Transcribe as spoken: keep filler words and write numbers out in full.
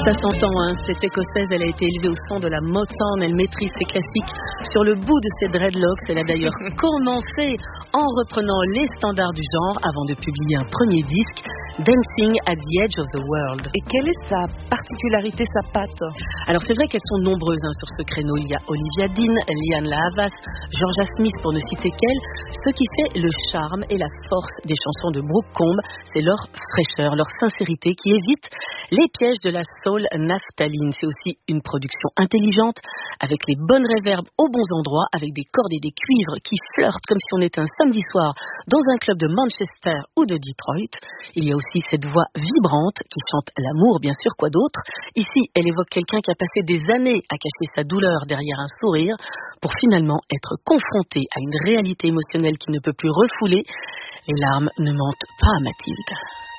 Ça s'entend, hein, cette écossaise, elle a été élevée au son de la Motown, elle maîtrise ses classiques sur le bout de ses dreadlocks. Elle a d'ailleurs commencé en reprenant les standards du genre avant de publier un premier disque, Dancing at the Edge of the World. Et quelle est sa particularité, sa patte? Alors c'est vrai qu'elles sont nombreuses hein, sur ce créneau. Il y a Olivia Dean, Lianne La Havas, Georgia Smith pour ne citer qu'elle. Ce qui fait le charme et la force des chansons de Brooke Combe, c'est leur fraîcheur, leur sincérité qui évite les pièges de la soul naphtaline. C'est aussi une production intelligente avec les bonnes réverbes aux bons endroits, avec des cordes et des cuivres qui flirtent comme si on était un samedi soir dans un club de Manchester ou de Detroit. Il y a aussi cette voix vibrante qui chante l'amour, bien sûr, quoi d'autre. Ici, elle évoque quelqu'un qui a passé des années à cacher sa douleur derrière un sourire pour finalement être confronté à une réalité émotionnelle qui ne peut plus refouler. Les larmes ne mentent pas à Mathilde.